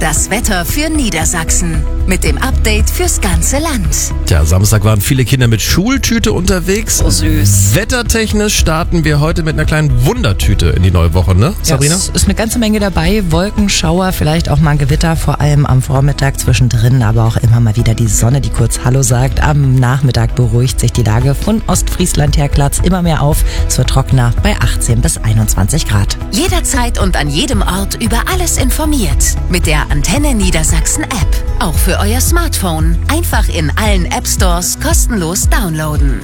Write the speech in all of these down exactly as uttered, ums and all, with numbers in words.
Das Wetter für Niedersachsen mit dem Update fürs ganze Land. Tja, Samstag waren viele Kinder mit Schultüte unterwegs. Oh süß. Wettertechnisch starten wir heute mit einer kleinen Wundertüte in die neue Woche, ne, Sabrina? Ja, es ist eine ganze Menge dabei. Wolken, Schauer, vielleicht auch mal ein Gewitter, vor allem am Vormittag zwischendrin, aber auch immer mal wieder die Sonne, die kurz Hallo sagt. Am Nachmittag beruhigt sich die Lage von Ostfriesland her Glatz immer mehr auf. Es wird trockener bei achtzehn bis einundzwanzig Grad. Jederzeit und an jedem Ort über alles informiert. Mit der Antenne Niedersachsen App. Auch für euer Smartphone. Einfach in allen App Stores kostenlos downloaden.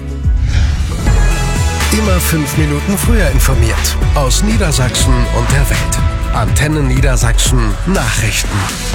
Immer fünf Minuten früher informiert. Aus Niedersachsen und der Welt. Antenne Niedersachsen Nachrichten.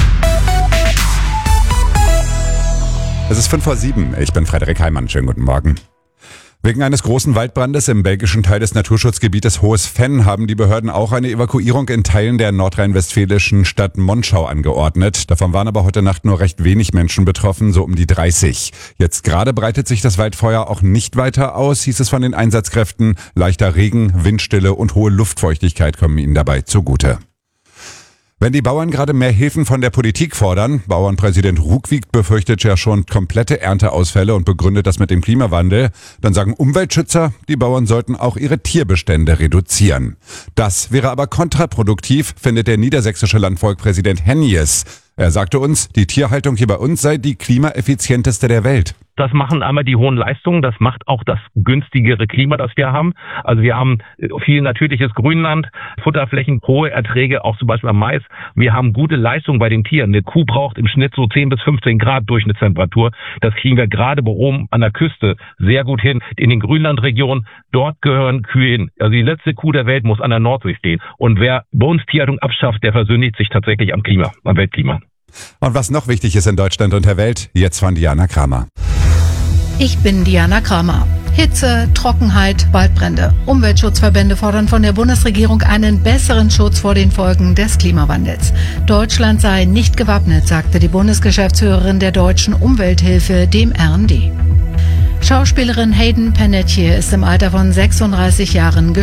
Es ist fünf vor sieben. Ich bin Frederik Heimann. Schönen guten Morgen. Wegen eines großen Waldbrandes im belgischen Teil des Naturschutzgebietes Hohes Venn haben die Behörden auch eine Evakuierung in Teilen der nordrhein-westfälischen Stadt Monschau angeordnet. Davon waren aber heute Nacht nur recht wenig Menschen betroffen, so um die dreißig. Jetzt gerade breitet sich das Waldfeuer auch nicht weiter aus, hieß es von den Einsatzkräften. Leichter Regen, Windstille und hohe Luftfeuchtigkeit kommen ihnen dabei zugute. Wenn die Bauern gerade mehr Hilfen von der Politik fordern, Bauernpräsident Rugvik befürchtet ja schon komplette Ernteausfälle und begründet das mit dem Klimawandel, dann sagen Umweltschützer, die Bauern sollten auch ihre Tierbestände reduzieren. Das wäre aber kontraproduktiv, findet der niedersächsische Landvolkpräsident Hennies. Er sagte uns, die Tierhaltung hier bei uns sei die klimaeffizienteste der Welt. Das machen einmal die hohen Leistungen, das macht auch das günstigere Klima, das wir haben. Also wir haben viel natürliches Grünland, Futterflächen, hohe Erträge, auch zum Beispiel am Mais. Wir haben gute Leistung bei den Tieren. Eine Kuh braucht im Schnitt so zehn bis fünfzehn Grad Durchschnittstemperatur. Das kriegen wir gerade bei oben an der Küste sehr gut hin. In den Grünlandregionen, dort gehören Kühe hin. Also die letzte Kuh der Welt muss an der Nordsee stehen. Und wer bei uns Tierhaltung abschafft, der versündigt sich tatsächlich am Klima, am Weltklima. Und was noch wichtig ist in Deutschland und der Welt, jetzt von Diana Kramer. Ich bin Diana Kramer. Hitze, Trockenheit, Waldbrände. Umweltschutzverbände fordern von der Bundesregierung einen besseren Schutz vor den Folgen des Klimawandels. Deutschland sei nicht gewappnet, sagte die Bundesgeschäftsführerin der Deutschen Umwelthilfe, dem R und D. Schauspielerin Hayden Panettiere ist im Alter von sechsunddreißig Jahren gestorben.